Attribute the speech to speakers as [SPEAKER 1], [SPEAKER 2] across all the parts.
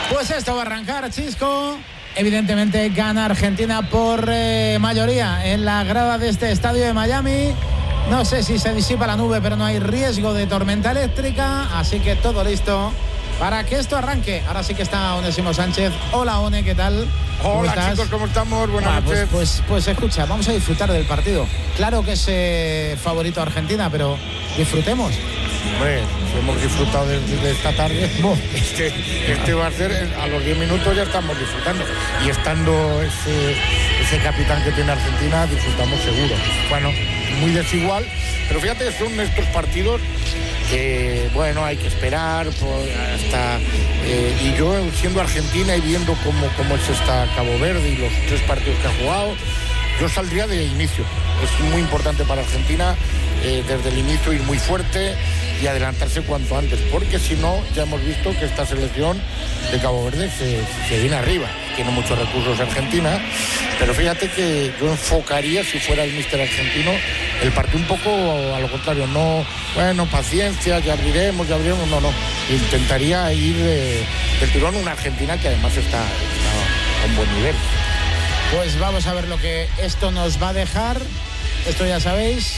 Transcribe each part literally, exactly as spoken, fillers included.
[SPEAKER 1] Pues esto va a arrancar, Chisco. Evidentemente gana Argentina por eh, mayoría en la grada de este estadio de Miami. No sé si se disipa la nube, pero no hay riesgo de tormenta eléctrica, así que todo listo para que esto arranque. Ahora sí que está Onésimo Sánchez. Hola, One, ¿qué tal?
[SPEAKER 2] ¿Cómo Hola, estás? Chicos, ¿cómo estamos? Buenas
[SPEAKER 1] ah,
[SPEAKER 2] noches.
[SPEAKER 1] Pues, pues, pues escucha, vamos a disfrutar del partido. Claro que es eh, favorito Argentina, pero disfrutemos.
[SPEAKER 2] Hombre, hemos disfrutado de, de esta tarde. Este, este va a ser, a los diez minutos ya estamos disfrutando. Y estando ese, ese capitán que tiene Argentina, disfrutamos seguro. Bueno, muy desigual, pero fíjate que son estos partidos que, bueno, hay que esperar por hasta... Eh, y yo, siendo Argentina y viendo cómo, cómo es esta Cabo Verde y los tres partidos que ha jugado, yo saldría de inicio. Es muy importante para Argentina eh, desde el inicio ir muy fuerte y adelantarse cuanto antes, porque si no, ya hemos visto que esta selección de Cabo Verde se, se viene arriba. Tiene muchos recursos Argentina, pero fíjate que yo enfocaría, si fuera el míster argentino, el partido un poco a lo contrario. No, bueno, paciencia, ya abriremos, ya abriremos, no, no. Intentaría ir eh, del tirón una Argentina que además está, está a un buen nivel.
[SPEAKER 1] Pues vamos a ver lo que esto nos va a dejar. Esto ya sabéis,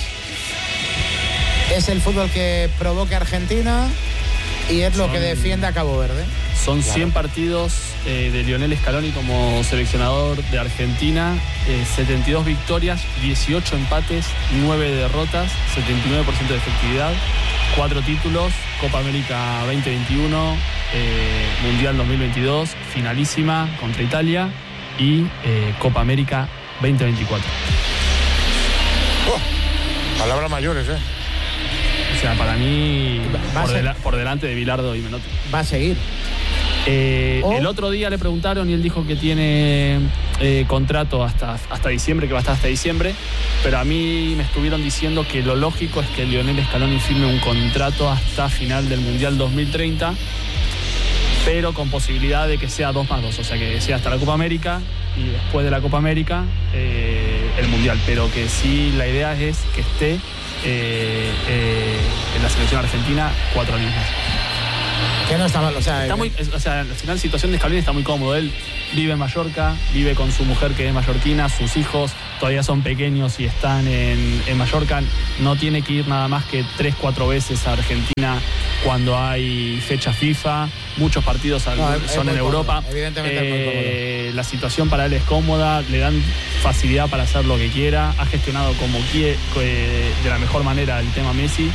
[SPEAKER 1] es el fútbol que provoca Argentina y es lo
[SPEAKER 3] son,
[SPEAKER 1] que defiende a Cabo Verde.
[SPEAKER 3] Son claro. cien partidos eh, de Lionel Scaloni como seleccionador de Argentina, eh, setenta y dos victorias, dieciocho empates, nueve derrotas, setenta y nueve por ciento de efectividad, cuatro títulos, Copa América veinte veintiuno, eh, Mundial dos mil veintidós, finalísima contra Italia y eh, Copa América veinte veinticuatro.
[SPEAKER 2] Oh, palabras mayores, ¿eh?
[SPEAKER 3] O sea, para mí, por, de, por delante de Bilardo y Menotti.
[SPEAKER 1] Va a seguir.
[SPEAKER 3] Eh, oh. El otro día le preguntaron y él dijo que tiene eh, contrato hasta, hasta diciembre, que va a estar hasta diciembre, pero a mí me estuvieron diciendo que lo lógico es que Lionel Scaloni firme un contrato hasta final del Mundial dos mil treinta, pero con posibilidad de que sea dos más dos, o sea, que sea hasta la Copa América y después de la Copa América eh, el Mundial, pero que sí la idea es que esté eh, eh, en la selección argentina cuatro años más.
[SPEAKER 1] Que no está mal, o sea...
[SPEAKER 3] Está muy, o sea, al final la situación de Scaloni está muy cómodo. Él vive en Mallorca, vive con su mujer que es mallorquina, sus hijos todavía son pequeños y están en, en Mallorca. No tiene que ir nada más que tres, cuatro veces a Argentina cuando hay fecha FIFA. Muchos partidos no, son en Europa.
[SPEAKER 1] Cómodo. Evidentemente
[SPEAKER 3] eh,
[SPEAKER 1] es muy cómodo.
[SPEAKER 3] La situación para él es cómoda, le dan facilidad para hacer lo que quiera. Ha gestionado como quiere, eh, de la mejor manera el tema Messi.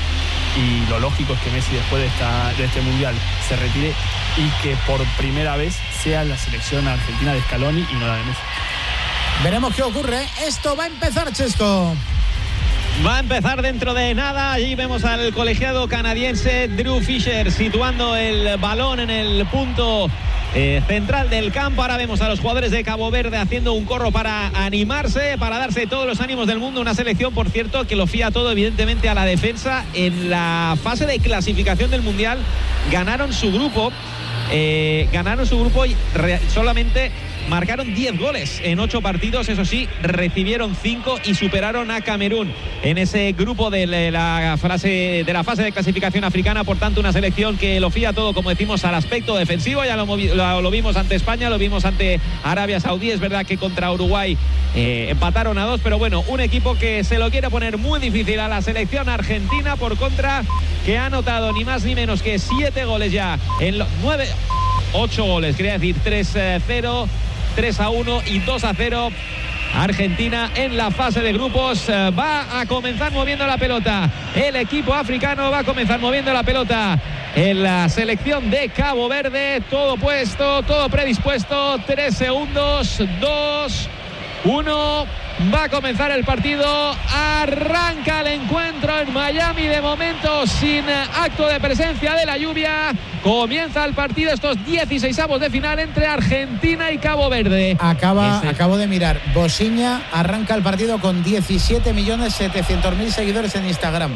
[SPEAKER 3] Y lo lógico es que Messi después de, esta, de este Mundial se retire y que por primera vez sea la selección argentina de Scaloni y no la de Messi.
[SPEAKER 1] Veremos qué ocurre. Esto va a empezar, Chesco.
[SPEAKER 4] Va a empezar dentro de nada. Allí vemos al colegiado canadiense Drew Fisher situando el balón en el punto eh, central del campo. Ahora vemos a los jugadores de Cabo Verde haciendo un corro para animarse, para darse todos los ánimos del mundo. Una selección, por cierto, que lo fía todo evidentemente a la defensa. En la fase de clasificación del Mundial ganaron su grupo. Eh, ganaron su grupo y re- solamente marcaron diez goles en ocho partidos, eso sí, recibieron cinco y superaron a Camerún en ese grupo de la, fase, de la fase de clasificación africana. Por tanto, una selección que lo fía todo, como decimos, al aspecto defensivo. Ya lo, lo, lo vimos ante España, lo vimos ante Arabia Saudí. Es verdad que contra Uruguay eh, empataron a dos, pero bueno, un equipo que se lo quiere poner muy difícil a la selección argentina. Por contra, que ha anotado ni más ni menos que siete goles ya en los nueve, ocho goles, quería decir tres cero, tres a uno y dos a cero. Argentina en la fase de grupos va a comenzar moviendo la pelota. El equipo africano va a comenzar moviendo la pelota en la selección de Cabo Verde. Todo puesto, todo predispuesto. Tres segundos, dos, uno. Va a comenzar el partido. Arranca el encuentro en Miami, de momento sin acto de presencia de la lluvia. Comienza el partido, estos dieciseisavos de final entre Argentina y Cabo Verde.
[SPEAKER 1] Acaba, Ese... Acabo de mirar, Bosiña arranca el partido con diecisiete millones setecientos mil seguidores en Instagram.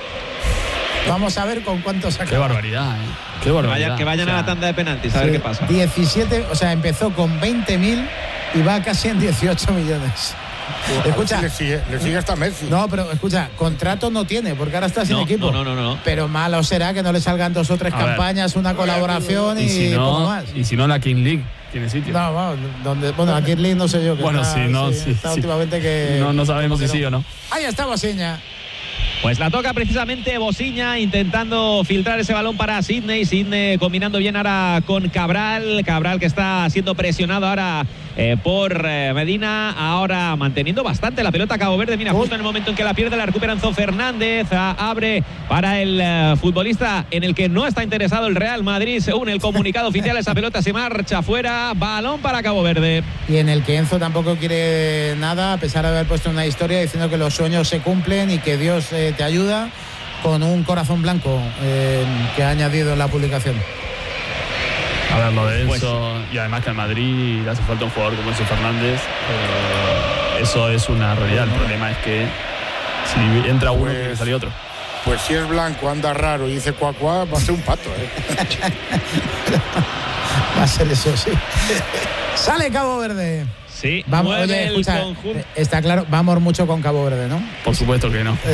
[SPEAKER 1] Vamos a ver con cuántos acaba.
[SPEAKER 3] Qué barbaridad, ¿eh? Qué barbaridad.
[SPEAKER 4] Que vayan, que vayan o sea, a la tanda de penaltis, a sí, ver qué pasa.
[SPEAKER 1] diecisiete, o sea, empezó con veinte mil y va casi en dieciocho millones. Escucha,
[SPEAKER 2] le sigue, le sigue hasta Messi.
[SPEAKER 1] No, pero escucha, contrato no tiene, porque ahora está sin
[SPEAKER 4] no,
[SPEAKER 1] equipo.
[SPEAKER 4] No, no, no, no.
[SPEAKER 1] Pero malo será que no le salgan dos o tres
[SPEAKER 3] A
[SPEAKER 1] campañas,
[SPEAKER 3] ver.
[SPEAKER 1] una colaboración y,
[SPEAKER 3] y si no,
[SPEAKER 1] poco más.
[SPEAKER 3] Y si no, la King League tiene sitio.
[SPEAKER 1] No, vamos, donde, bueno, aquí en League no sé yo. Que
[SPEAKER 3] bueno,
[SPEAKER 1] está,
[SPEAKER 3] sí, no, sí.
[SPEAKER 1] está
[SPEAKER 3] sí.
[SPEAKER 1] últimamente que...
[SPEAKER 3] No, no sabemos si
[SPEAKER 1] que
[SPEAKER 3] sí o no.
[SPEAKER 1] Ahí está Bosiña.
[SPEAKER 4] Pues la toca precisamente Bosiña intentando filtrar ese balón para Sidney. Sidney combinando bien ahora con Cabral. Cabral que está siendo presionado ahora eh, por eh, Medina. Ahora manteniendo bastante la pelota Cabo Verde. Mira, justo en el momento en que la pierde la recupera Enzo Fernández. A, abre para el eh, futbolista en el que no está interesado el Real Madrid. Según el comunicado oficial, esa pelota se marcha fuera. Balón para Cabo Verde.
[SPEAKER 1] Y en el que Enzo tampoco quiere nada, a pesar de haber puesto una historia diciendo que los sueños se cumplen y que Dios eh, te ayuda, con un corazón blanco eh, que ha añadido en la publicación.
[SPEAKER 3] A ver, lo de Enzo,
[SPEAKER 4] Pues,
[SPEAKER 3] y además que al Madrid le hace falta un jugador como Enzo Fernández, eh, eso es una realidad. El problema es que si entra uno,
[SPEAKER 2] Pues,
[SPEAKER 3] tiene que salir otro.
[SPEAKER 2] Pues si es blanco, anda raro y dice cuá cuá, va a ser un pato, ¿eh?
[SPEAKER 1] Va a ser eso, sí. Sale Cabo Verde.
[SPEAKER 4] Sí,
[SPEAKER 1] Vamos,
[SPEAKER 4] mueve
[SPEAKER 1] oye,
[SPEAKER 4] el
[SPEAKER 1] escucha,
[SPEAKER 4] conjunto.
[SPEAKER 1] está claro, vamos mucho con Cabo Verde, ¿no?
[SPEAKER 3] Por supuesto que no.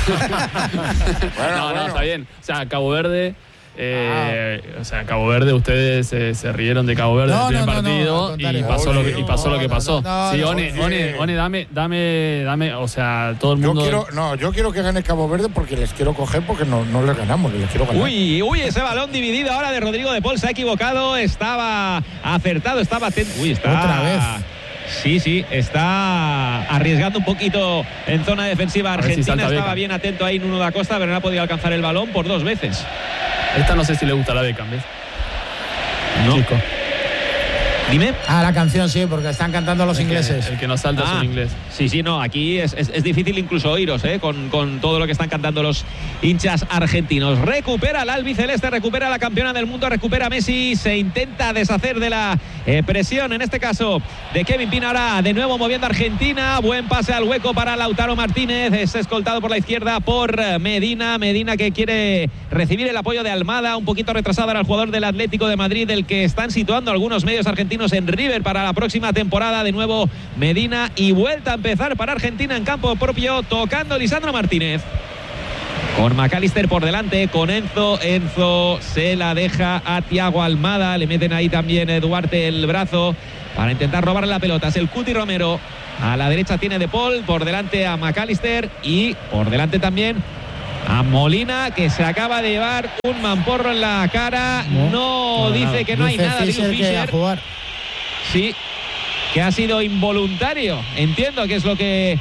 [SPEAKER 2] Bueno,
[SPEAKER 3] no,
[SPEAKER 2] bueno.
[SPEAKER 3] no, está bien. O sea, Cabo Verde, eh, ah. o sea, Cabo Verde, ustedes eh, se rieron de Cabo Verde
[SPEAKER 1] No,
[SPEAKER 3] en el primer
[SPEAKER 1] no, no,
[SPEAKER 3] partido
[SPEAKER 1] no,
[SPEAKER 3] y
[SPEAKER 1] no,
[SPEAKER 3] pasó
[SPEAKER 2] no,
[SPEAKER 3] lo que y pasó
[SPEAKER 1] no,
[SPEAKER 3] lo que
[SPEAKER 1] no,
[SPEAKER 3] pasó.
[SPEAKER 1] no,
[SPEAKER 3] sí,
[SPEAKER 1] no,
[SPEAKER 3] One,
[SPEAKER 2] no,
[SPEAKER 3] One,
[SPEAKER 2] no.
[SPEAKER 3] One, dame, dame, dame, o sea, todo el
[SPEAKER 2] Yo
[SPEAKER 3] mundo.
[SPEAKER 2] quiero, no, yo quiero que gane Cabo Verde porque les quiero coger porque no, no les ganamos, les quiero ganar.
[SPEAKER 4] Uy, uy, ese balón dividido ahora de Rodrigo de Paul. Se ha equivocado, estaba acertado, estaba atento. Uy, está.
[SPEAKER 1] Otra vez.
[SPEAKER 4] Sí, sí, está arriesgando un poquito en zona defensiva
[SPEAKER 3] A ver si
[SPEAKER 4] argentina.
[SPEAKER 3] salta
[SPEAKER 4] Estaba
[SPEAKER 3] Beckham.
[SPEAKER 4] bien atento ahí Nuno da Costa, pero no ha podido alcanzar el balón por dos veces.
[SPEAKER 3] Esta no sé si le gusta la Beckham, ¿ves?
[SPEAKER 4] No.
[SPEAKER 3] Chico.
[SPEAKER 4] Dime.
[SPEAKER 1] Ah, la canción sí, porque están cantando los
[SPEAKER 3] El que-
[SPEAKER 1] ingleses.
[SPEAKER 3] El que no salta es
[SPEAKER 4] Ah,
[SPEAKER 3] un inglés.
[SPEAKER 4] Sí, sí, no, aquí es, es, es difícil incluso oíros, ¿eh? con, con todo lo que están cantando los hinchas argentinos. Recupera el albiceleste, recupera la campeona del mundo, recupera Messi, se intenta deshacer de la eh, presión, en este caso de Kevin Pina. Ahora de nuevo moviendo a Argentina, buen pase al hueco para Lautaro Martínez, es escoltado por la izquierda por Medina, Medina que quiere recibir el apoyo de Almada, un poquito retrasado ahora el jugador del Atlético de Madrid, del que están situando algunos medios argentinos en River para la próxima temporada. De nuevo Medina y vuelta a empezar para Argentina en campo propio, tocando Lisandro Martínez con McAllister por delante, con Enzo. Enzo se la deja a Thiago Almada, le meten ahí también eh, Duarte el brazo para intentar robarle la pelota. Es el Cuti Romero, a la derecha tiene De Paul, por delante a McAllister y por delante también a Molina, que se acaba de llevar un mamporro en la cara. No,
[SPEAKER 3] no,
[SPEAKER 4] dice
[SPEAKER 3] nada.
[SPEAKER 4] que no hay
[SPEAKER 1] Dice
[SPEAKER 4] nada.
[SPEAKER 1] Fischer
[SPEAKER 4] Diego
[SPEAKER 1] que a
[SPEAKER 4] Fischer.
[SPEAKER 1] jugar.
[SPEAKER 4] Sí, que ha sido involuntario. Entiendo que es lo que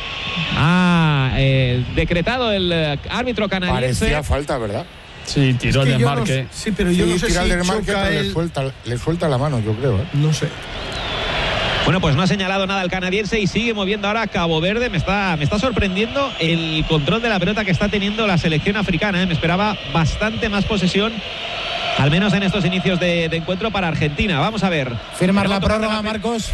[SPEAKER 4] ha eh, decretado el eh, árbitro canadiense.
[SPEAKER 2] Parecía falta, ¿verdad?
[SPEAKER 3] Sí, tiró
[SPEAKER 5] Es
[SPEAKER 3] el
[SPEAKER 5] que yo no
[SPEAKER 3] desmarque.
[SPEAKER 5] sé- sí, pero yo
[SPEAKER 2] Sí,
[SPEAKER 5] no sé
[SPEAKER 2] tira
[SPEAKER 5] si
[SPEAKER 2] el desmarque,
[SPEAKER 5] choca
[SPEAKER 2] pero le
[SPEAKER 5] el...
[SPEAKER 2] suelta, le suelta la mano, yo creo, ¿eh?
[SPEAKER 5] No sé.
[SPEAKER 4] Bueno, pues no ha señalado nada el canadiense y sigue moviendo ahora Cabo Verde. Me está, me está sorprendiendo el control de la pelota que está teniendo la selección africana, ¿eh? Me esperaba bastante más posesión, al menos en estos inicios de, de encuentro para Argentina. Vamos a ver.
[SPEAKER 1] Firmar la
[SPEAKER 4] Pelota
[SPEAKER 1] prórroga,
[SPEAKER 4] de la-
[SPEAKER 1] Marcos.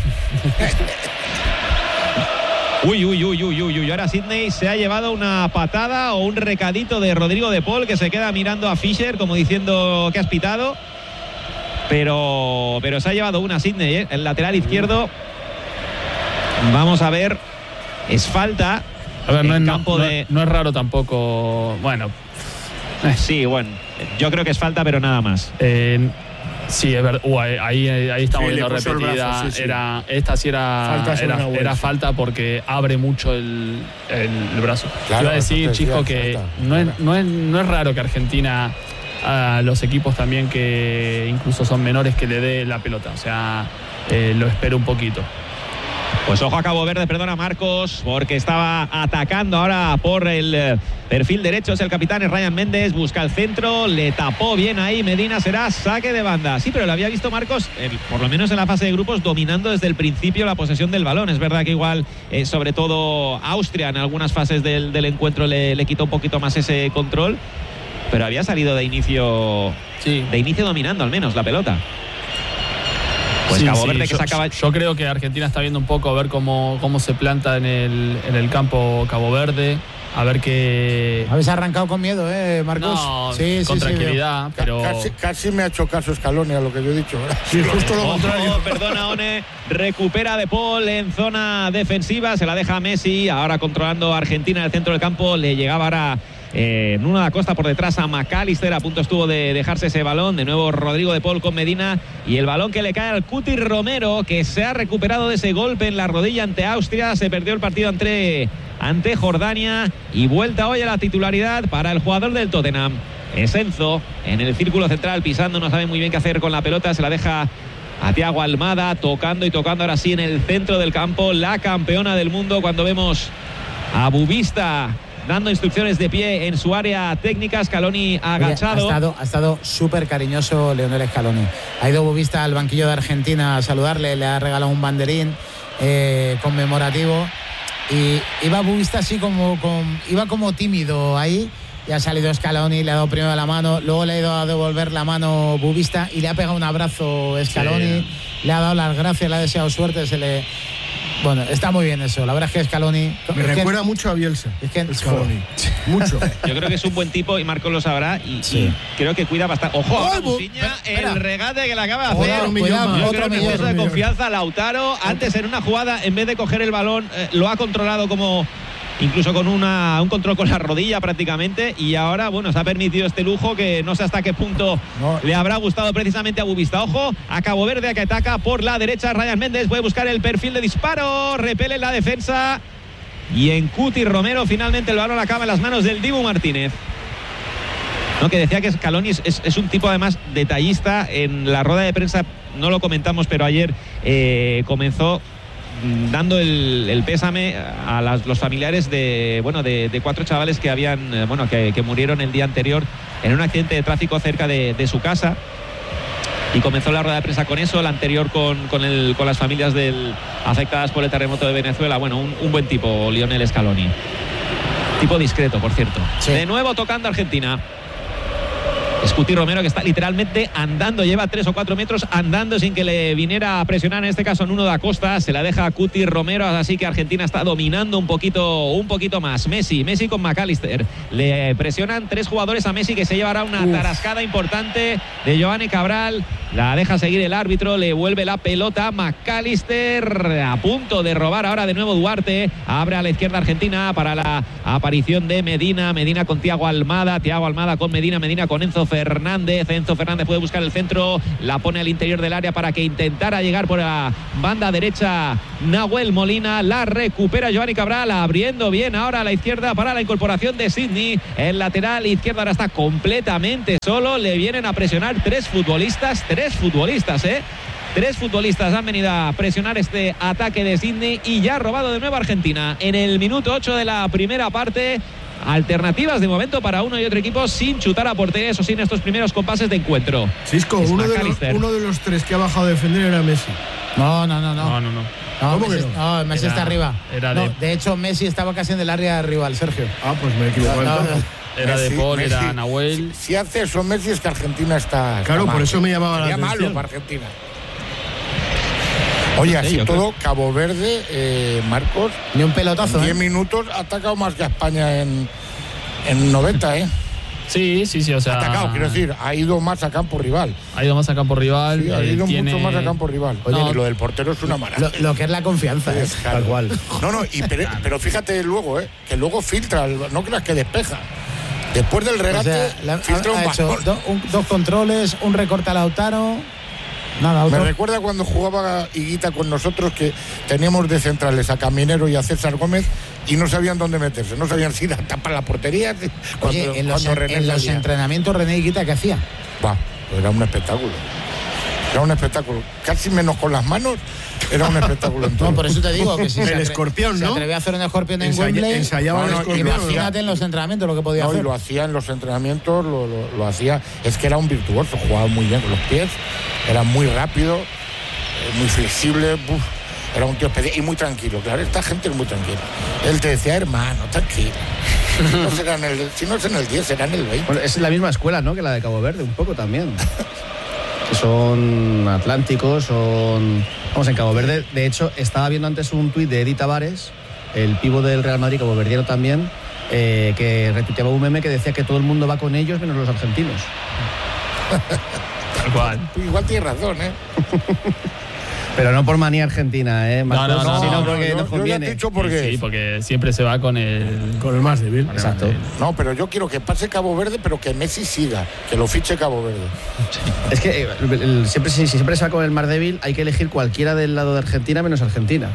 [SPEAKER 4] Uy, uy, uy, uy, uy, uy. Ahora Sidney se ha llevado una patada o un recadito de Rodrigo de Paul, que se queda mirando a Fischer como diciendo que has pitado. Pero, pero se ha llevado una Sidney, ¿eh? El lateral izquierdo. Vamos a ver. Es falta.
[SPEAKER 3] A ver, no
[SPEAKER 4] en
[SPEAKER 3] es, no-
[SPEAKER 4] campo
[SPEAKER 3] no-
[SPEAKER 4] de...
[SPEAKER 3] no es raro tampoco. Bueno,
[SPEAKER 4] Sí, bueno. Yo creo que es falta, pero nada más.
[SPEAKER 3] eh, sí, es verdad. Uh, ahí, ahí, ahí estamos
[SPEAKER 2] Sí, le
[SPEAKER 3] viendo
[SPEAKER 2] puso el
[SPEAKER 3] repetida.
[SPEAKER 2] brazo, sí, sí.
[SPEAKER 3] Era, esta sí era
[SPEAKER 2] Falta sobre
[SPEAKER 3] era,
[SPEAKER 2] una
[SPEAKER 3] era
[SPEAKER 2] Welsh.
[SPEAKER 3] falta porque abre mucho el, el- el brazo.
[SPEAKER 2] Claro,
[SPEAKER 3] Iba a decir,
[SPEAKER 2] eso te
[SPEAKER 3] chico,
[SPEAKER 2] decía,
[SPEAKER 3] que
[SPEAKER 2] falta,
[SPEAKER 3] no es,
[SPEAKER 2] claro.
[SPEAKER 3] no, es, no es raro que Argentina, a los equipos también que incluso son menores, que le dé la pelota. O sea, eh, lo espero un poquito.
[SPEAKER 4] Pues ojo a Cabo Verde, perdona Marcos, porque estaba atacando ahora por el eh, perfil derecho. Es el capitán, es Ryan Méndez, busca el centro, le tapó bien ahí Medina, será saque de banda. Sí, pero lo había visto Marcos, eh, por lo menos en la fase de grupos, dominando desde el principio la posesión del balón. Es verdad que igual, eh, sobre todo Austria, en algunas fases del, del encuentro le, le quitó un poquito más ese control, pero había salido de inicio,
[SPEAKER 3] Sí.
[SPEAKER 4] de inicio dominando al menos la pelota. Pues
[SPEAKER 3] Sí,
[SPEAKER 4] Cabo
[SPEAKER 3] sí,
[SPEAKER 4] Verde que
[SPEAKER 3] yo,
[SPEAKER 4] se acaba...
[SPEAKER 3] yo creo que Argentina está viendo un poco a ver cómo, cómo se planta en el, en el campo Cabo Verde. A ver qué...
[SPEAKER 1] Habéis arrancado con miedo, ¿eh, Marcos?
[SPEAKER 3] No,
[SPEAKER 1] sí,
[SPEAKER 3] con
[SPEAKER 1] sí,
[SPEAKER 3] tranquilidad,
[SPEAKER 1] sí,
[SPEAKER 3] pero...
[SPEAKER 2] Casi, casi me ha hecho caso Scaloni a lo que yo he dicho.
[SPEAKER 5] Sí, justo lo
[SPEAKER 4] Ojo,
[SPEAKER 5] contrario.
[SPEAKER 4] perdona, One. Recupera De Paul en zona defensiva. Se la deja a Messi. Ahora controlando a Argentina en el centro del campo. Le llegaba ahora eh, Nuno da Costa por detrás a McAllister. A punto estuvo de dejarse ese balón. De nuevo Rodrigo De Paul con Medina. Y el balón que le cae al Cuti Romero, que se ha recuperado de ese golpe en la rodilla ante Austria. Se perdió el partido ante, ante Jordania. Y vuelta hoy a la titularidad para el jugador del Tottenham. Es Enzo en el círculo central pisando. No sabe muy bien qué hacer con la pelota. Se la deja a Thiago Almada, tocando y tocando ahora sí en el centro del campo, la campeona del mundo. Cuando vemos a Bubista dando instrucciones de pie en su área técnica, Scaloni agachado.
[SPEAKER 1] Oye, ha estado, ha estado súper cariñoso Lionel Scaloni. Ha ido Bubista al banquillo de Argentina a saludarle, le ha regalado un banderín eh, conmemorativo. Y iba Bubista así como, con, iba como tímido ahí. Y ha salido Scaloni, le ha dado primero la mano, luego le ha ido a devolver la mano Bubista y le ha pegado un abrazo Scaloni, sí. Le ha dado las gracias, le ha deseado suerte, se le... Bueno, está muy bien eso, la verdad es que Scaloni...
[SPEAKER 5] Me recuerda que, mucho a Bielsa,
[SPEAKER 1] es que,
[SPEAKER 5] Scaloni, mucho.
[SPEAKER 4] Yo creo que es un buen tipo y Marcos lo sabrá y, sí. y creo que cuida bastante. Ojo, ahora Musiña, el regate que le acaba de hacer.
[SPEAKER 1] Otro millón,
[SPEAKER 4] Yo
[SPEAKER 1] otro
[SPEAKER 4] creo que
[SPEAKER 1] millón,
[SPEAKER 4] eso de confianza, Lautaro, antes en una jugada, en vez de coger el balón, eh, lo ha controlado como... incluso con una, un control con la rodilla prácticamente, y ahora, bueno, se ha permitido este lujo que no sé hasta qué punto no. le habrá gustado precisamente a Bubista. Ojo, a Cabo Verde que ataca por la derecha. Ryan Méndez puede buscar el perfil de disparo, repele la defensa, y en Cuti Romero finalmente el balón acaba en las manos del Dibu Martínez. No, que decía que Scaloni es, es, es un tipo además detallista. En la rueda de prensa no lo comentamos, pero ayer eh, comenzó dando el, el pésame a las, los familiares de bueno de, de cuatro chavales que habían eh, bueno que, que murieron el día anterior en un accidente de tráfico cerca de, de su casa, y comenzó la rueda de prensa con eso, la anterior con, con, el, con las familias del, afectadas por el terremoto de Venezuela. Bueno, un, un buen tipo Lionel Scaloni, tipo discreto, por cierto. Sí. De nuevo tocando Argentina. Es Cuti Romero, que está literalmente andando, lleva tres o cuatro metros andando sin que le viniera a presionar, en este caso Nuno da Costa. Se la deja a Cuti Romero, así que Argentina está dominando un poquito, un poquito más. Messi, Messi con McAllister. Le presionan tres jugadores a Messi, que se llevará una Uf. tarascada importante de Giovanni Cabral. La deja seguir el árbitro, le vuelve la pelota a McAllister, a punto de robar ahora de nuevo Duarte. Abre a la izquierda Argentina para la aparición de Medina. Medina con Thiago Almada, Thiago Almada con Medina, Medina con Enzo Fernández. Enzo Fernández puede buscar el centro, la pone al interior del área para que intentara llegar por la banda derecha Nahuel Molina. La recupera Giovanni Cabral, abriendo bien ahora a la izquierda para la incorporación de Sidney. El lateral izquierdo ahora está completamente solo. Le vienen a presionar tres futbolistas, tres futbolistas, ¿eh? Tres futbolistas han venido a presionar este ataque de Sidney, y ya ha robado de nuevo Argentina en el minuto ocho de la primera parte. Alternativas de momento para uno y otro equipo sin chutar a portería, eso sí, en estos primeros compases de encuentro.
[SPEAKER 5] Cisco, uno de, los, uno de los tres que ha bajado a defender era Messi.
[SPEAKER 1] No, no, no, no.
[SPEAKER 3] No, no, no.
[SPEAKER 1] No, Messi, no? no, Messi era, está arriba.
[SPEAKER 3] Era
[SPEAKER 1] no,
[SPEAKER 3] de...
[SPEAKER 1] de hecho, Messi estaba casi en el área de rival, Sergio.
[SPEAKER 5] Ah, pues me he equivocado. No, no, no.
[SPEAKER 3] Era
[SPEAKER 2] Messi,
[SPEAKER 3] De Paul,
[SPEAKER 2] Messi.
[SPEAKER 3] era Nahuel.
[SPEAKER 2] Si, si hace eso Messi, es que Argentina está.
[SPEAKER 5] Claro,
[SPEAKER 2] está
[SPEAKER 5] por
[SPEAKER 2] mal.
[SPEAKER 5] eso me llamaba la atención.
[SPEAKER 2] malo para Argentina. Oye, así sí, todo, creo. Cabo Verde, eh, Marcos.
[SPEAKER 1] Ni un pelotazo.
[SPEAKER 2] En diez
[SPEAKER 1] ¿eh?
[SPEAKER 2] minutos ha atacado más que a España en, en noventa, ¿eh?
[SPEAKER 3] Sí, sí, sí, o sea...
[SPEAKER 2] Atacado, quiero decir, ha ido más a campo rival.
[SPEAKER 3] Ha ido más a campo rival.
[SPEAKER 2] Sí, ha ido
[SPEAKER 3] eh, tiene...
[SPEAKER 2] mucho más a campo rival. Oye,
[SPEAKER 3] no,
[SPEAKER 2] lo del portero es una maravilla.
[SPEAKER 1] Lo, lo que es la confianza,
[SPEAKER 2] sí,
[SPEAKER 1] ¿eh?
[SPEAKER 2] claro.
[SPEAKER 1] Tal cual.
[SPEAKER 2] No, no, y, pero, pero fíjate luego, ¿eh? Que luego filtra, no creas que despeja. Después del regate,
[SPEAKER 1] o sea, la,
[SPEAKER 2] filtra
[SPEAKER 1] ha,
[SPEAKER 2] un
[SPEAKER 1] ha hecho do, un, dos controles, un recorte a Lautaro... Nada,
[SPEAKER 2] me recuerda cuando jugaba Higuita con nosotros, que teníamos de centrales a Caminero y a César Gómez y no sabían dónde meterse, no sabían si tapar la portería. Cuando,
[SPEAKER 1] Oye, en los,
[SPEAKER 2] cuando
[SPEAKER 1] en, en los entrenamientos René Higuita, ¿qué hacía?
[SPEAKER 2] Va, pues era un espectáculo. Era un espectáculo. Casi menos con las manos, era un espectáculo.
[SPEAKER 1] No, por eso te digo que si
[SPEAKER 5] el
[SPEAKER 1] se atre-
[SPEAKER 5] escorpión, ¿no?
[SPEAKER 1] Se atrevía a hacer un escorpión en
[SPEAKER 5] Ensaya,
[SPEAKER 1] Wembley.
[SPEAKER 5] Ensayaba
[SPEAKER 2] no,
[SPEAKER 5] el
[SPEAKER 2] no,
[SPEAKER 5] escorpión.
[SPEAKER 1] Imagínate en los entrenamientos lo que podía
[SPEAKER 2] no,
[SPEAKER 1] hacer.
[SPEAKER 2] Y lo hacía en los entrenamientos, lo, lo, lo hacía. Es que era un virtuoso, jugaba muy bien con los pies, era muy rápido, muy flexible. Uf, era un tío especial y muy tranquilo. Claro, esta gente es muy tranquila. Él te decía, hermano, tranquilo. No será en el, si no es en el diez, será en el veinte.
[SPEAKER 6] Bueno, es la misma escuela, ¿no?, que la de Cabo Verde, un poco también. Que son atlánticos, son... Vamos, en Cabo Verde, de hecho, estaba viendo antes un tuit de Eddie Tavares, el pivo del Real Madrid, caboverdiano también, eh, que retuiteaba un meme que decía que todo el mundo va con ellos menos los argentinos.
[SPEAKER 3] Tal cual.
[SPEAKER 2] Igual tiene razón, ¿eh?
[SPEAKER 6] Pero no por manía argentina, ¿eh?
[SPEAKER 3] No, no, no,
[SPEAKER 6] sino
[SPEAKER 3] no,
[SPEAKER 6] porque
[SPEAKER 2] yo,
[SPEAKER 6] nos
[SPEAKER 2] yo
[SPEAKER 6] conviene.
[SPEAKER 2] ya he dicho porque...
[SPEAKER 3] Sí, porque siempre se va con el...
[SPEAKER 5] Con el más débil.
[SPEAKER 6] Exacto.
[SPEAKER 2] No, pero yo quiero que pase Cabo Verde, pero que Messi siga, que lo fiche Cabo Verde.
[SPEAKER 6] Es que eh, el- el- siempre, si, si siempre se va con el más débil, hay que elegir cualquiera del lado de Argentina menos Argentina.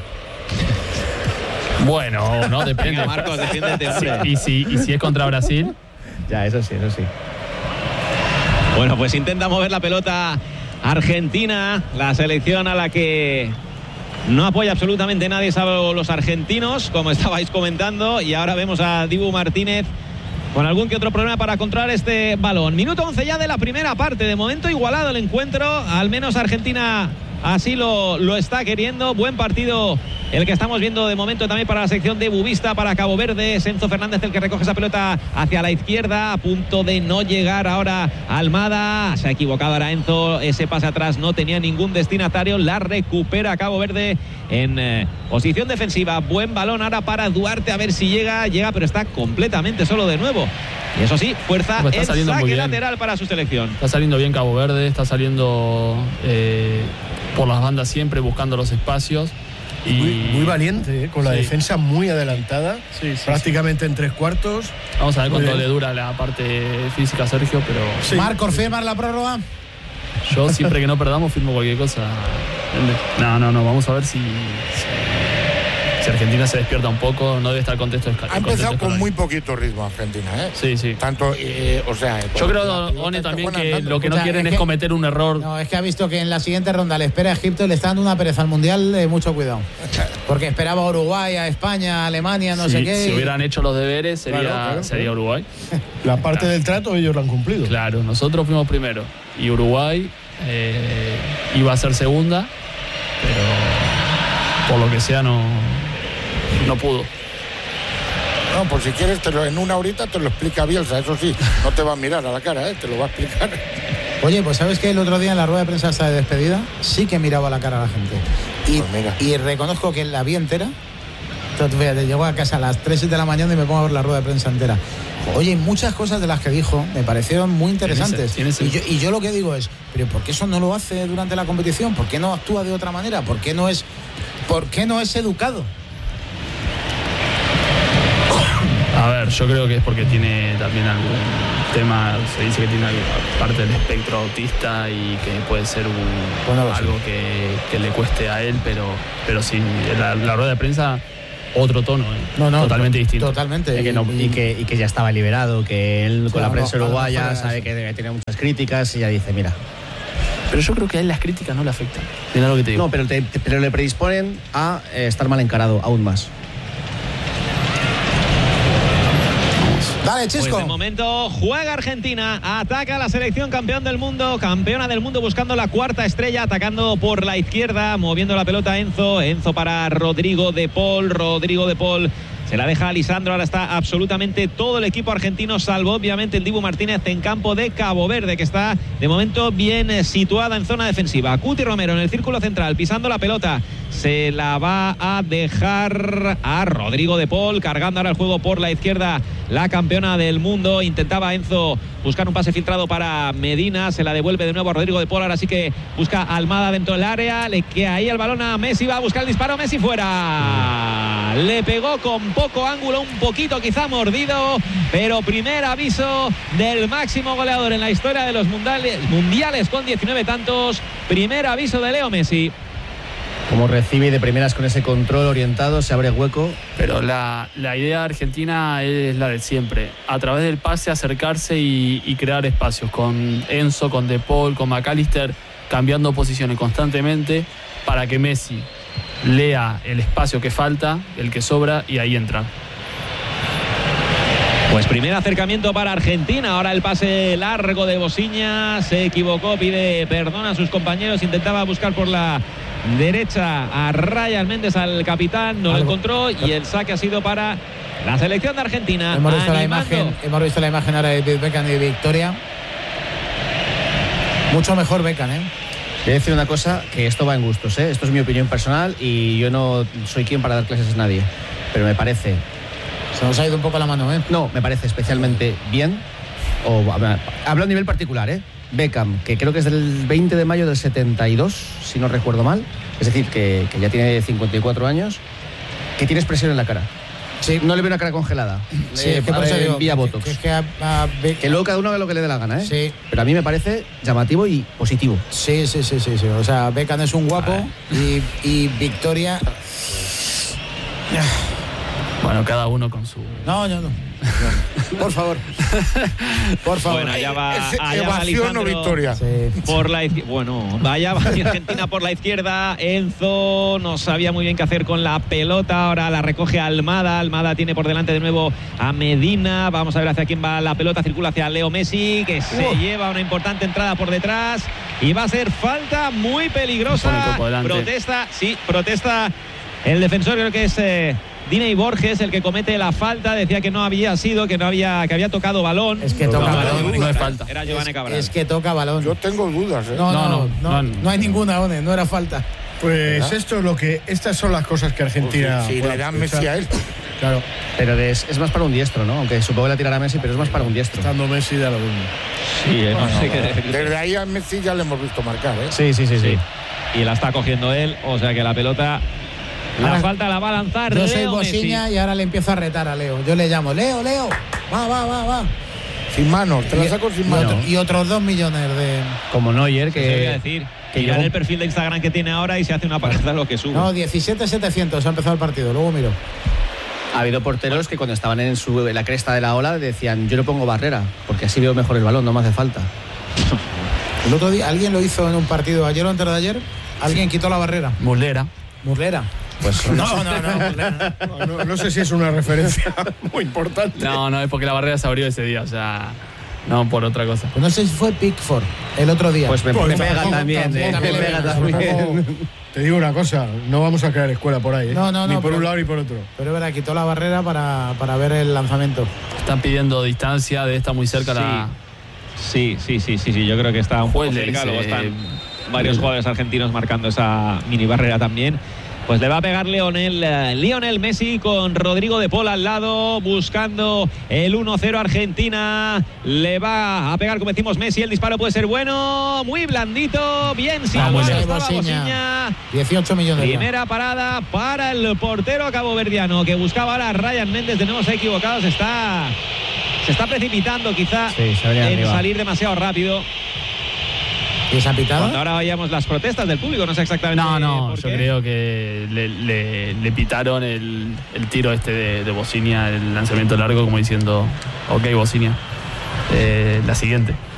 [SPEAKER 3] Bueno, no, depende.
[SPEAKER 4] Venga, Marcos, defiéndete, hombre.
[SPEAKER 3] Sí, y, si, y si es contra Brasil,
[SPEAKER 6] Ya, eso sí, eso sí.
[SPEAKER 4] Bueno, pues intenta mover la pelota Argentina, la selección a la que no apoya absolutamente nadie, salvo los argentinos, como estabais comentando, y ahora vemos a Dibu Martínez con algún que otro problema para controlar este balón. Minuto once ya de la primera parte, de momento igualado el encuentro, al menos Argentina así lo, lo está queriendo. Buen partido el que estamos viendo de momento también para la sección de Bubista, para Cabo Verde. Es Enzo Fernández el que recoge esa pelota hacia la izquierda, a punto de no llegar ahora Almada. Se ha equivocado ahora Enzo, ese pase atrás no tenía ningún destinatario, la recupera Cabo Verde en eh, posición defensiva. Buen balón ahora para Duarte, a ver si llega, llega, pero está completamente solo de nuevo. Y eso sí, fuerza
[SPEAKER 3] Pues está
[SPEAKER 4] el
[SPEAKER 3] saliendo muy
[SPEAKER 4] saque
[SPEAKER 3] bien.
[SPEAKER 4] lateral para su selección.
[SPEAKER 3] está saliendo bien Cabo Verde, está saliendo eh, por las bandas siempre, buscando los espacios. Y
[SPEAKER 5] Muy, muy valiente, ¿eh? Con la
[SPEAKER 3] Sí.
[SPEAKER 5] defensa muy adelantada,
[SPEAKER 3] Sí, sí,
[SPEAKER 5] prácticamente en tres cuartos.
[SPEAKER 3] Vamos a ver
[SPEAKER 5] Muy
[SPEAKER 3] cuánto
[SPEAKER 5] bien.
[SPEAKER 3] le dura la parte física a Sergio, pero
[SPEAKER 5] Sí.
[SPEAKER 1] Marcos, ¿firmas la prórroga?
[SPEAKER 3] yo siempre que no perdamos firmo cualquier cosa. No, no, no, vamos a ver si, si, si Argentina se despierta un poco, no debe estar contexto.
[SPEAKER 2] Ha empezado con muy poquito ritmo Argentina, ¿eh?
[SPEAKER 3] Sí, sí.
[SPEAKER 2] Tanto, eh, o sea...
[SPEAKER 3] Yo creo,
[SPEAKER 2] la pelota
[SPEAKER 3] One,
[SPEAKER 2] te
[SPEAKER 3] también
[SPEAKER 2] juegan
[SPEAKER 3] que
[SPEAKER 2] andando.
[SPEAKER 3] lo que no
[SPEAKER 1] O sea,
[SPEAKER 3] quieren
[SPEAKER 1] es
[SPEAKER 3] es
[SPEAKER 1] que-
[SPEAKER 3] cometer un error.
[SPEAKER 1] No, es que ha visto que en la siguiente ronda le espera a Egipto y le está dando una pereza al Mundial, eh, mucho cuidado. Porque esperaba a Uruguay, a España, a Alemania, no
[SPEAKER 3] si,
[SPEAKER 1] sé qué.
[SPEAKER 3] si
[SPEAKER 1] y-
[SPEAKER 3] hubieran hecho los deberes, sería,
[SPEAKER 5] Claro, claro,
[SPEAKER 3] sería
[SPEAKER 5] claro.
[SPEAKER 3] Uruguay.
[SPEAKER 5] La parte del trato ellos lo han cumplido.
[SPEAKER 3] Claro, nosotros fuimos primero y Uruguay eh, iba a ser segunda, pero por lo que sea no, no pudo.
[SPEAKER 2] No, por si quieres, te lo, en una horita te lo explica Bielsa, eso sí, no te va a mirar a la cara, ¿eh? Te lo va a explicar.
[SPEAKER 1] Oye, pues ¿sabes que el otro día en la rueda de prensa esta de despedida sí que miraba la cara a la gente? Y,
[SPEAKER 2] Pues mira.
[SPEAKER 1] y reconozco que la vi entera. Entonces, fíjate, llego a casa a las tres de la mañana y me pongo a ver la rueda de prensa entera. Oye, muchas cosas de las que dijo me parecieron muy interesantes.
[SPEAKER 3] Tiene ese-
[SPEAKER 1] Y,
[SPEAKER 3] tiene
[SPEAKER 1] yo, y yo lo que digo es, ¿pero por qué eso no lo hace durante la competición? ¿Por qué no actúa de otra manera? ¿Por qué no es, por qué no es educado?
[SPEAKER 3] A ver, yo creo que es porque tiene también algún tema, se dice que tiene algo- parte del espectro autista y que puede ser un,
[SPEAKER 1] Bueno, lo sé.
[SPEAKER 3] algo que, que le cueste a él, pero, pero sí, la, la rueda de prensa, otro tono, ¿eh?
[SPEAKER 1] No, no,
[SPEAKER 3] totalmente distinto.
[SPEAKER 1] Totalmente.
[SPEAKER 6] Y que, no- y que, y que ya estaba liberado, que él con
[SPEAKER 1] Claro,
[SPEAKER 6] la prensa
[SPEAKER 1] no,
[SPEAKER 6] uruguaya
[SPEAKER 1] ojalá
[SPEAKER 6] sabe
[SPEAKER 1] eso.
[SPEAKER 6] que debe tener muchas críticas y ya dice, mira.
[SPEAKER 3] Pero yo creo que a él las críticas no le afectan. Mira lo que te digo.
[SPEAKER 6] No, pero, te- te- pero le predisponen a eh, estar mal encarado aún más.
[SPEAKER 1] Dale,
[SPEAKER 4] Pues
[SPEAKER 1] Chisco.
[SPEAKER 4] de momento juega Argentina, ataca la selección campeón del mundo, campeona del mundo buscando la cuarta estrella, atacando por la izquierda, moviendo la pelota Enzo, Enzo para Rodrigo de Paul, Rodrigo de Paul se la deja a Lisandro, ahora está absolutamente todo el equipo argentino, salvo obviamente el Dibu Martínez en campo de Cabo Verde, que está de momento bien eh, situada en zona defensiva. Cuti Romero en el círculo central, pisando la pelota, se la va a dejar a Rodrigo de Paul, cargando ahora el juego por la izquierda, la campeona del mundo. Intentaba Enzo buscar un pase filtrado para Medina, se la devuelve de nuevo a Rodrigo de Paul, ahora sí que busca Almada dentro del área, le queda ahí el balón a Messi, va a buscar el disparo, Messi fuera, le pegó con poco ángulo, un poquito quizá mordido, pero primer aviso del máximo goleador en la historia de los mundiales, mundiales con diecinueve tantos, primer aviso de Leo Messi.
[SPEAKER 6] Como recibe de primeras con ese control orientado, se abre hueco.
[SPEAKER 3] Pero la, la idea argentina es la de siempre. A través del pase acercarse y, y crear espacios. Con Enzo, con De Paul, con McAllister, cambiando posiciones constantemente para que Messi lea el espacio que falta, el que sobra, y ahí entra.
[SPEAKER 4] Pues primer acercamiento para Argentina, ahora el pase largo de Bosiña, se equivocó, pide perdón a sus compañeros, intentaba buscar por la derecha a Ryan Méndez, al capitán, no lo
[SPEAKER 1] Algo.
[SPEAKER 4] encontró y el saque ha sido para la selección de Argentina.
[SPEAKER 1] Hemos visto, la
[SPEAKER 4] animando.
[SPEAKER 1] imagen, hemos visto la imagen ahora de David Beckham y de Victoria. Mucho mejor Beckham, ¿eh?
[SPEAKER 6] Voy a decir una cosa, que esto va en gustos, ¿eh? Esto es mi opinión personal y yo no soy quien para dar clases a nadie. Pero me parece
[SPEAKER 1] Se nos ha ido un poco la mano, ¿eh?
[SPEAKER 6] No, me parece especialmente bien. O, hablo a nivel particular, ¿eh? Beckham, que creo que es del veinte de mayo del setenta y dos, si no recuerdo mal. Es decir, que, que ya tiene cincuenta y cuatro años, que tiene expresión en la cara. Sí. No le veo una cara congelada.
[SPEAKER 1] Sí,
[SPEAKER 6] eh,
[SPEAKER 1] es que por eso digo,
[SPEAKER 6] vía
[SPEAKER 1] que,
[SPEAKER 6] Botox.
[SPEAKER 1] Que, que, a, a Be-
[SPEAKER 6] que luego cada uno haga lo que le dé la gana, ¿eh?
[SPEAKER 1] Sí.
[SPEAKER 6] Pero a mí me parece llamativo y positivo.
[SPEAKER 1] Sí, sí, sí, sí, sí. O sea, Beckham es un guapo y, y Victoria...
[SPEAKER 3] Bueno, cada uno con su...
[SPEAKER 1] No, yo no. no. Por favor. Por favor.
[SPEAKER 4] Bueno, allá va,
[SPEAKER 2] ¿Es
[SPEAKER 4] allá va
[SPEAKER 2] evasión o
[SPEAKER 4] Lisandro
[SPEAKER 2] victoria?
[SPEAKER 1] Sí.
[SPEAKER 4] Por la izquierda. Bueno, vaya va Argentina por la izquierda. Enzo no sabía muy bien qué hacer con la pelota. Ahora la recoge Almada. Almada tiene por delante de nuevo a Medina. Vamos a ver hacia quién va la pelota. Circula hacia Leo Messi, que se
[SPEAKER 3] Uh.
[SPEAKER 4] lleva una importante entrada por detrás. Y va a ser falta muy peligrosa.
[SPEAKER 3] Pone el cuerpo delante.
[SPEAKER 4] Protesta, sí, protesta el defensor, creo que es eh, Diney Borges el que comete la falta. Decía que no había sido, que no había, que había tocado balón.
[SPEAKER 1] Es que toca
[SPEAKER 3] No,
[SPEAKER 1] balón.
[SPEAKER 3] no, no es falta.
[SPEAKER 4] Era Giovanni Cabral.
[SPEAKER 1] Es que toca balón.
[SPEAKER 2] Yo tengo dudas, ¿eh?
[SPEAKER 1] No, no, no, no,
[SPEAKER 3] no, no.
[SPEAKER 1] no hay ninguna, One, no era falta.
[SPEAKER 5] Pues
[SPEAKER 2] ¿verdad?
[SPEAKER 5] esto es lo que. Estas son las cosas que Argentina.
[SPEAKER 2] Si, si
[SPEAKER 5] puede
[SPEAKER 2] le dan
[SPEAKER 5] aprovechar.
[SPEAKER 2] Messi a él.
[SPEAKER 5] Claro,
[SPEAKER 6] Pero es, es más para un diestro, ¿no? Aunque supongo que la tirará Messi, pero es más para un diestro.
[SPEAKER 5] estando Messi da lo mismo.
[SPEAKER 4] Sí, eh, no
[SPEAKER 2] Bueno,
[SPEAKER 4] sé qué decir.
[SPEAKER 2] desde ahí a Messi ya le hemos visto marcar, ¿eh?
[SPEAKER 6] Sí, sí, sí, sí.
[SPEAKER 4] Y la está cogiendo él, o sea que la pelota, la
[SPEAKER 1] Ahora,
[SPEAKER 4] falta la va a lanzar
[SPEAKER 1] Yo soy
[SPEAKER 4] Leo Messi.
[SPEAKER 1] Bosiña y ahora le empiezo a retar a Leo. Yo le llamo, Leo, Leo, va, va, va, va.
[SPEAKER 2] Sin manos, te la saco sin
[SPEAKER 1] Y,
[SPEAKER 2] manos.
[SPEAKER 1] otro- y otros dos millones de...
[SPEAKER 6] Como Neuer,
[SPEAKER 4] Que se voy a
[SPEAKER 6] que,
[SPEAKER 4] decir,
[SPEAKER 6] que
[SPEAKER 4] mirar
[SPEAKER 6] llegó-
[SPEAKER 4] el perfil de Instagram que tiene ahora y se hace una parada lo que sube.
[SPEAKER 1] No, diecisiete setecientos ha empezado el partido, luego miro.
[SPEAKER 6] ha habido porteros que cuando estaban en, su, en la cresta de la ola decían, yo no pongo barrera, porque así veo mejor el balón, no me hace falta.
[SPEAKER 1] El otro día, alguien lo hizo en un partido, ayer o antes de ayer, alguien quitó la barrera.
[SPEAKER 3] Muslera.
[SPEAKER 1] Murlera.
[SPEAKER 6] Pues
[SPEAKER 1] No, no, no, Murlera.
[SPEAKER 5] No, no- no sé si es una referencia muy importante.
[SPEAKER 3] No, no, es porque la barrera se abrió ese día, o sea, no por otra cosa.
[SPEAKER 1] Pues no sé si fue Pickford el otro día.
[SPEAKER 6] Pues me,
[SPEAKER 5] Pues
[SPEAKER 6] me pega
[SPEAKER 5] tampoco,
[SPEAKER 6] también, eh,
[SPEAKER 1] tampoco
[SPEAKER 6] me
[SPEAKER 1] le
[SPEAKER 6] pega
[SPEAKER 1] pega,
[SPEAKER 6] también.
[SPEAKER 5] Te digo una cosa, no vamos a crear escuela por ahí, ¿eh?
[SPEAKER 1] No, no,
[SPEAKER 5] ni
[SPEAKER 1] no,
[SPEAKER 5] por
[SPEAKER 1] pero-
[SPEAKER 5] un lado ni por otro.
[SPEAKER 1] Pero verá, quitó la barrera para, para ver el lanzamiento.
[SPEAKER 3] Están pidiendo distancia, de esta muy cerca la...
[SPEAKER 4] Sí, sí, sí, sí, sí, yo creo que está un poco
[SPEAKER 3] Juez le
[SPEAKER 4] cerca,
[SPEAKER 3] dice,
[SPEAKER 4] luego están
[SPEAKER 3] eh,
[SPEAKER 4] varios
[SPEAKER 3] el-
[SPEAKER 4] jugadores argentinos marcando esa mini barrera también. Pues le va a pegar Lionel, eh, Lionel Messi con Rodrigo de Paul al lado, buscando el uno cero Argentina. Le va a pegar, como decimos, Messi. El disparo puede ser bueno, muy blandito, bien situado
[SPEAKER 1] Vamos, eh,
[SPEAKER 4] estaba
[SPEAKER 1] Bosiña.
[SPEAKER 4] Bosiña.
[SPEAKER 1] dieciocho millones. ya.
[SPEAKER 4] Primera parada para el portero caboverdiano, que buscaba ahora a Ryan Méndez. De nuevo se ha equivocado, se está, se está precipitando quizá
[SPEAKER 6] Sí, se venía
[SPEAKER 4] en
[SPEAKER 6] arriba.
[SPEAKER 4] salir demasiado rápido.
[SPEAKER 1] ¿Y se ha pitado?
[SPEAKER 4] Cuando ahora vayamos las protestas del público, no sé exactamente
[SPEAKER 3] No, no,
[SPEAKER 4] por
[SPEAKER 3] yo
[SPEAKER 4] qué.
[SPEAKER 3] creo que le, le- le pitaron el, el tiro este de, de Bosiña, el lanzamiento largo, como diciendo, ok, Bosiña, eh, la siguiente.